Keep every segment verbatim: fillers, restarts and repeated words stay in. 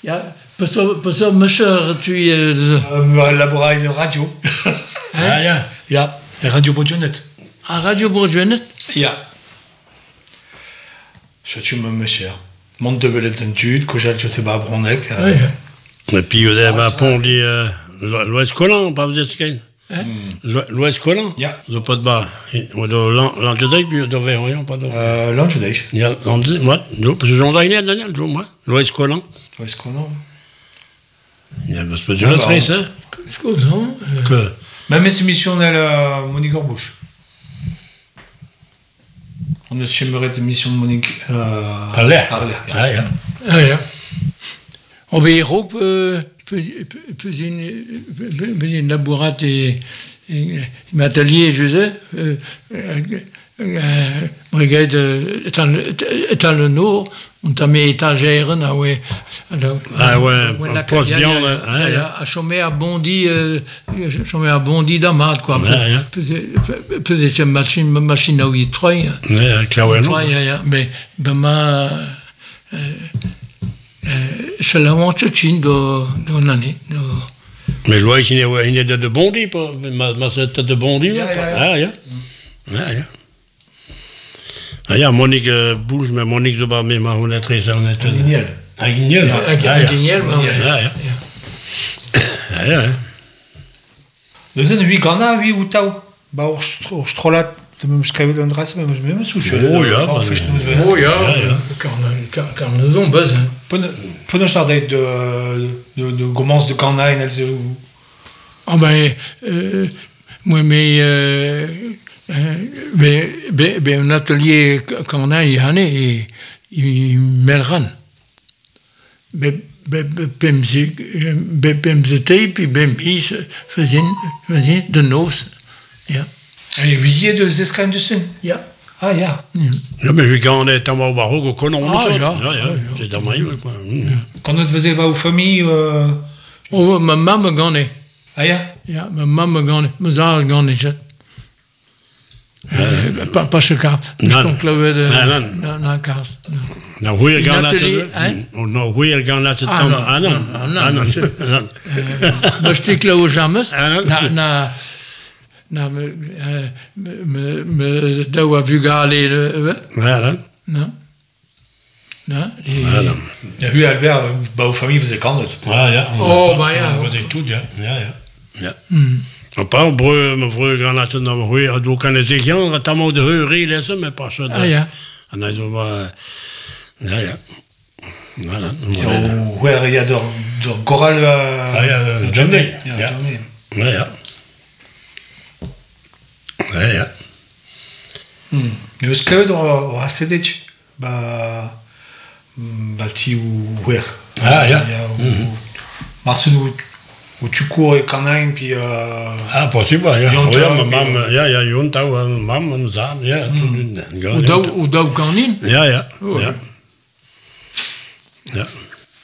Ja, pas op, pas op, monsieur, tu... Uh, uh, laboratoire de radio. Ah, ja. Ja, Radio Bourgeonnet. Ah, Radio Bourgeonnet? Ja. Je suis mon monsieur. Monte de belle étude, que j'ai jeté bas Bronek. Ah, ja. Et puis, il y a un pont dit l'Ouest Collant, pas vous êtes ce l'Ouest Collant? Ja. Zo pas de bas. Ou de l'Angedijk, puis de Verrion, pas de... Euh, L'Angedijk. Ja, l'Angedijk, moi. Parce que j'en ai rien, Daniel, moi. L'Ouest Collant. L'Ouest Collant. Ja, parce que je le trace, hein. Comment? Que... Même cette émission, elle a Monique Orbouche. On a chéméré l'émission de Monique... Euh, Arler. Arler. Ah, ja. Ah, ja. On ben hier ook een laboratoire en atelier, je sais, brigade étant le nord, on t'a mis étagère, ah ouais, ah ouais, poste viande, ah ja, a chômé à Bondy, chômé à Bondy d'Amat, quoi, peut-être une machine, machine à huit trois, ja, clairement, ja, ja, mais ben ma je l'ai montré dans une année. Mais l'Ouest, il est de Bondy, mais c'est de Bondy. Ja, ja, ja. Ah, ja. Ja, ja. Ah, ja, Monique Boels, mais Monique zo bij mij, maar hoe net is dat net? Guignel. Ah, Guignel. Ah, Guignel, ja, ja. Ja, ja. Er zijn wie Ghana, wie Utah. Bah, au Strolat, de me schrijven dan adres, maar me me zoetje. Oh ja, oh ja, kan er dan best zijn. Pendant ce temps de de de commence de Ghana en elles. Ah ben, moi mais ben ben un atelier Ghana il y a né il Melran. Ben ben ben ze ben ben ze tape ben is faisaient faisaient de noces. Ja. Et visier de Zescan du Sud. Ja. Ah, ja. Ja, mais vu quand on est en Maroc, au Colomb, ah, ça. Ja, ja, ja. C'est dans ma vie, quoi. Quand on te faisait pas aux familles. Euh... Oh, ma maman gagne. Ah, ja. Ja, ma maman gagne. Mijn zaal gagne, je. Pas pas je kaart. Dus kon klauwen de na na kaart. Nou, hoe je gaan laten. Nou, hoe je gaan laten dan. Ah, non. Ah, non. Maar stik klauwen jamais. Na na na me me me dawa vugale. Voilà. Non. Non. Voilà. Ja, u Albert, bah aux familles faisait quand même. Ah, ja. Oh, bah ja. Dat is goed, ja. Ja, ja. Ja. Op een broer, mijn vroeger gaan laten dan hoe je kan het zeggen, dat allemaal de heurie lezen, maar pas zo. Ah ja. En dan zo maar, ja ja. Voilà. Ouais, il y a de de Goral. Ah ja, Johnny. Ja, Johnny. Ja ja. Ja ja. Hmm. Mais est-ce que dans à C D bah bâti ou ouais. Ah ja. Marcel où tu cours et canine puis euh ah possible ja ja mam ja ja jonta mam en zaam ja toen hoe dat hoe dat canine ja ja ja ja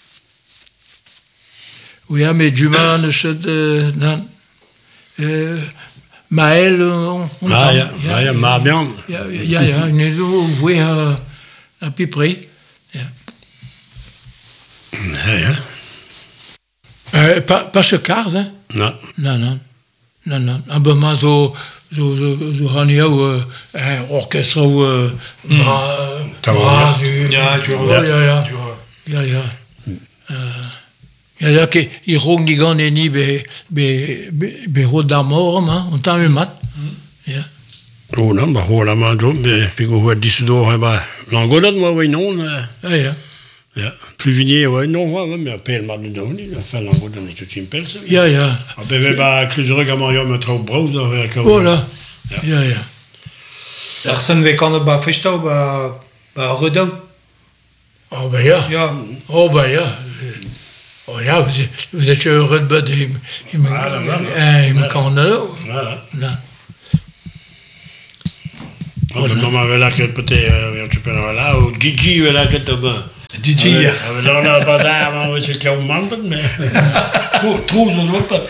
oui ja mais Duman c'est dan Maël ah ja ja ja maar bien ja ja ja nous oui à peu près ja ja ja Uh, pas, pas ce kaart, hè? Non. Non, non. Non, non. Aber mal so, so, so, so haben ja auch äh, Orchester, äh, mm. Bras, ja, tu ja, ja, ja. Ja, ja. Ja, ja, que ils rognent die gaan niet bij, bij, bij Rodamor, man. On t'a mis mat. Ja. Oh, non, bah, oh, la main d'homme, puis qu'on voit dix d'or, bah, l'angola, moi, oui, non. Ah, ja. Ja, Pluvinier, ouais, non, ouais, mais après, elle m'a donné, enfin, l'envoi donné tout une pelle, ça. Ja, ja. Après, mais, bah, que je regarde, moi, me trouve browse, avec un. Voilà. Ja, ja. Personne veut quand on va fêter, bah, bah, redou. Oh, ben ja. Ja. Oh, ben ja. Oh ja, vous êtes, vous êtes heureux de bed. Il me kan er ook. Voilà. Nou. Oh, de maman avait là qu'elle peut-être, tu peux là, ou Gigi avait là qu'elle était bien. Gigi, ja. We hadden een bazaar, maar we zitten jouw man, maar troes ons op.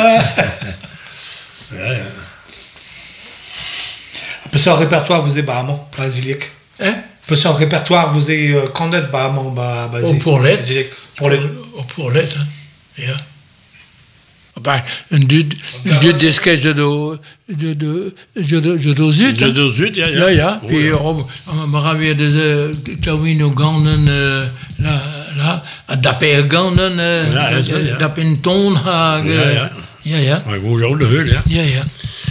Ja, ja. Après ça, le répertoire, vous êtes bas, basilic. Hein? Peu sur le répertoire, vous avez conduit, bah, mon, bah, bah, Oh, pour l'aide. Pour l'aide. Oh, pour l'aide, hein. Yeah. Ben, een duur, een duur disket je do, je do, je do, je do zuid. Je do zuid, ja, ja. Ja, ja. Oh, Puis, ja. op, maar gaan we de, Tawino Ganden, la, la, dape Ganden, Ja, ja, ja, ja. dape in Toonhagen. Ja, ja. Ja, ja. Maar goed zo de heul, ja. Ja, ja.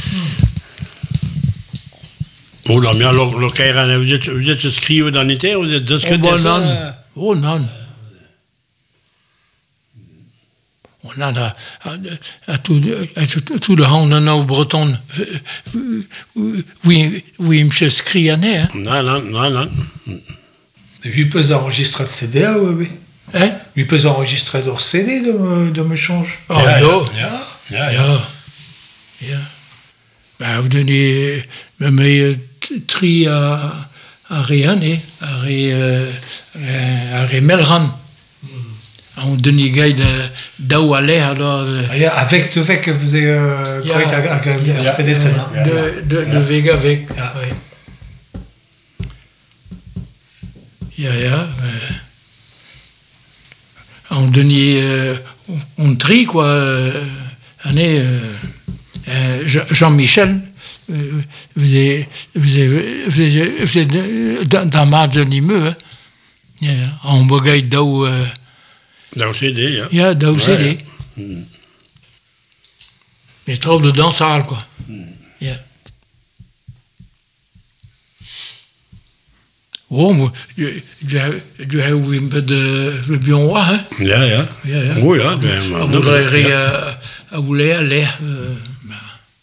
Oh, dan, ja, lo, lo, krijgen, vous êtes, vous êtes schrijven dan niet, hè? Vous êtes Oh, discuter, bon, ça? non. Oh, non. On a à, à, à, tout, à tout, tout le handen nou breton. Oui, oui, monsieur Skriané, hein. Non, non, non, non. Et puis, il peut enregistrer de C D, oui, oui. Hein? Il peut enregistrer de C D de me, de me change. Oh, Ja, ja. ja, ja, ja. Ja. Ja. Ben, vous donnez, mais tri à, à rien, hein. À ré, à ré Melran. On donne gars de d'Oualé alors Ah, ja, avec de fait que vous avez euh, Ja. correct avec un Ja. C D, c'est là. Ja. de de de Vega avec. Ja. Ouais. Ja, ja. mais on donne euh, on, on trie quoi. Euh, année euh, euh, Jean- Jean-Michel. euh, Vous avez, vous avez, vous avez, vous avez dans, dans marge de Nimeux, hein. Ja, ja. On bagaille d'où. Euh, Dat was C D, ja. Ja, dat was Ja, C D. ja. Mais trop de danssaal, quoi. Ja. Oh, maar je, je, je hebt een peu de, de Bionrois, hein? Ja, ja. Ja, ja. Oh, ja. ben, maar On dat- voudrait ja. aller aller. Euh, ben,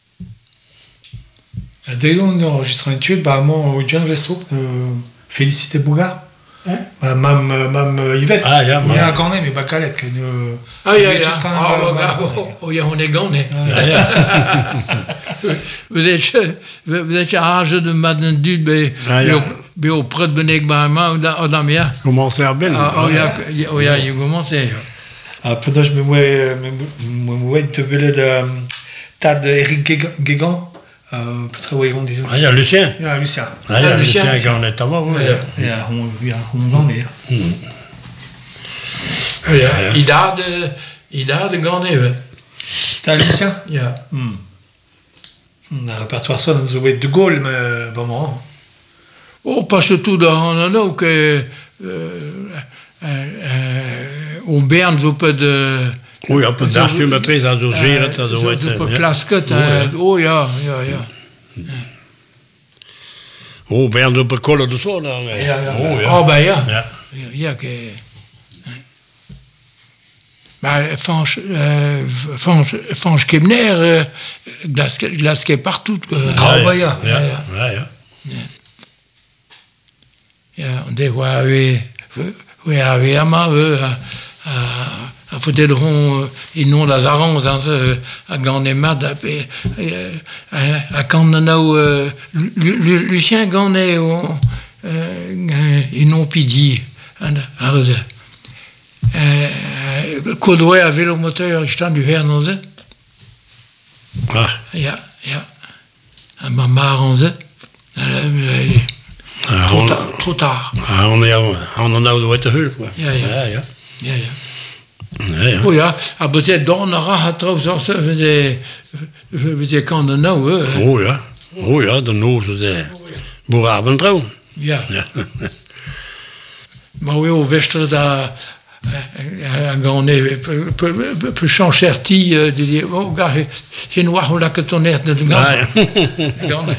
Dès qu'on enregistre un tube, bah, mon John Vessou, euh, Félicité Bougard. Hein? Bah, Mam, mam Yvette. Ah, ja, Il y a un mam. cornet, mais pas calette. que, euh, Ah, ja, Yvette, ja. quand même, Oh, bah, regarde, bah, oh, oh, ja, on est gone, Ja, ja. Vous êtes, vous êtes arrangé de Madden Dude, mais, Ah, ja. mais auprès de Benek Bahama, ou dans Mia. Commencez à ben. Ah, oh, ja, oh, ja, je commence. Ah, pendant je me mouais, me mouais de belé de Tad Eric Guégan. Euh, peut-être, oui, on dit. Ah, ja, Lucien. Ja, Lucien. Ah, ja, Ah, Lucien, Lucien, Lucien. quand on est avant, Ja, oui. ja. Ja, on, ja, on en est. Ja, ja. I dag de, i dag de gane hebben. T'as Lucien? Ja. Hmm. Un répertoire ça dans le de Gaulle, mais vraiment. Oh, pas surtout dans dan ook. Euh, euh, euh, au Bern, zo pe de... Oh, ja, op een Zo- dagje met twee zou zo zeer het, dat zo weet zo pe je. klasket. Oh, ja. Oh, ja, ja, ja. Oh, ben op een kolle de zo dan. Ja, ja. Oh, ja. Oh, ben ja. Ja. Ja, ja, que... Maar Fange, euh, Fange, Fange Kemner, euh, glasquait, glasquait partout. Quoi. Ah, bah, ja. Ja, Ja, ja, ja. Ja, on dit, ouais, oui, oui, oui, à ma, à, à, à foutre de rond, et non, la zarance, à Gandemad, à, à, à Candanao, Lucien Gandet, et non Pidi, à Rose. Codoué à vélomoteur, je t'en du verre, non, c'est? Ah, Ja, ja. À ma mare, on sait. ah, Trop on- tard. Trop tard. ah, on est aan de oude witte heul. quoi. Ja, ja. Ja, ja. Ja, ja. Ja, ja. Oh ja, ah, but c'est Dornera, trouve ça, ça faisait, faisait quand de nou, hè. Oh ja. Oh ja, de noos is de boeravondtrouw. Ja. Ja. Maar oui, au Vestre, da, un gane, peu chancherti, de dire, oh, gars, j'ai noir, on l'a que ton air de Ah, gane. ja. Gane.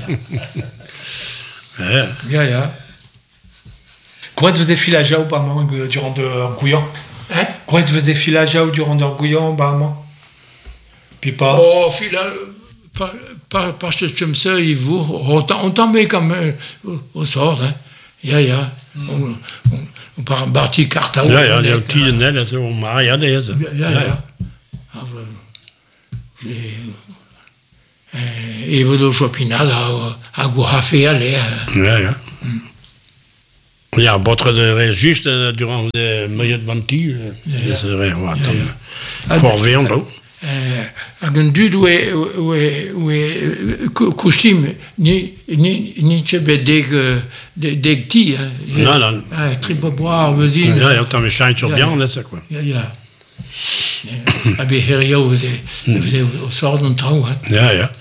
Ja. Ja, ja. Comment tu faisais filage au Barman durant de Gouillan? Hein? Comment tu faisais filage au durant de Gouillan, Barman? Puis pas. Oh, fila, pas, pas, pas ce que ça, il vous, on t'en- on t'en met comme euh, au- au sort, hein. Ja, ja. On, on, on part en partie carte à Ja, ja, die had tien net, dat is wel maar, ja, deze. Ja, ja, ja. Ah, we- j'ai- eh, Even do Chopinal a, a Guafe aller. Ja, ja. Ja, botre de reis juste eh, durant de milieu de Banti. Dat is er wat. ja. Voor Veendel. hag un dud oe, oe, oe koustim, ni, ni, ni tche bet deg, deg ti. Non, non. Tri bo boar, vezin. Ja, ja, t'en méchant sur bien, là, ça, quoi. Ja, ja. A be herio, veze o sort an trao, hein. Ja, ja.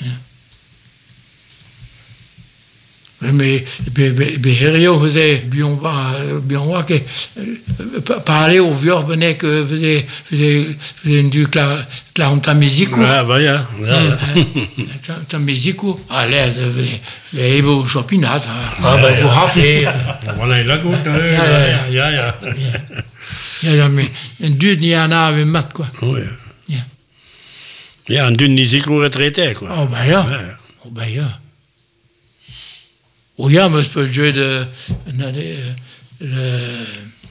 Mais Beherio faisait bien voir que parler au vieux benek faisait faisait faisait du cla cla ta musique. Ah bah ja, ja. Ta musique à l'aise les evo chopinat. Ah bah au café. Voilà, il a goût. Ja, ja, ja. Ja, ja, mais un dieu n'y en a avec mat quoi. Oui. Ja. Ja, un dieu n'y s'y retraité quoi. Oh bah ja. Oh bah ja. Oh ja, maar het jouer de le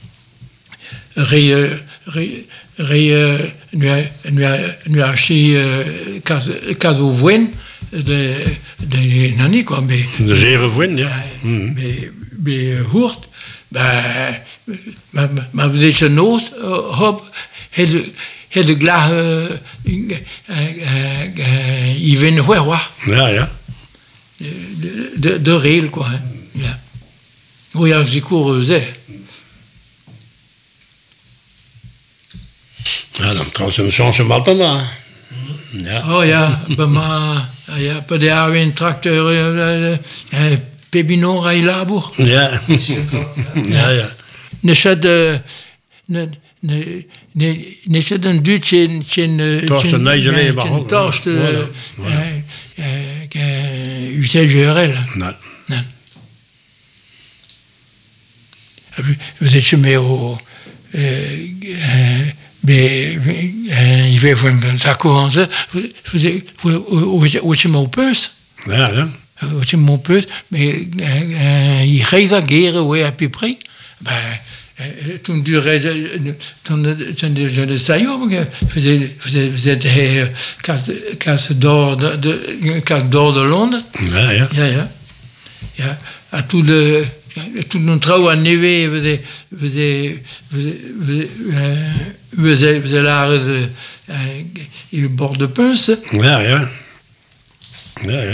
ré ré ré nu acheté cas au voin de de nani quoi mais de zeer voin ja. Mais mais hoort bah maar we deze nood hop het het de glas il vient voir. Ja ja. De, de, de réel, quoi. Hein. Yeah. Oui, als die koeren zei. Ja, dan kan ze een chance mappen, maar. Ja. Oh ja, bij mij, ja, bij de A W een tracteur, uh, uh, Pebinon, Rai Labour. Ja. Ja, ja. Ne zet de. Ne, ne, ne, ne zet een duwtje in. Torsten Nijzerlee, maar ook. Torsten. U G R L. Nee. Nee. Vous êtes jamais au. Mais il va voir sa courance. Vous êtes au Peus. Ja, ja. Vous êtes au Peus, mais il réagère, oui, à peu près. Ben. Toen duurde toen de de saillot faisait faisait casse d'or de casse d'or de Londres. Ja ja. Ja ja. Ja, à tout le tout notre travail à Neve faisait faisait faisait faisait l'art de il bord de pince. Ja ja. Ja ja.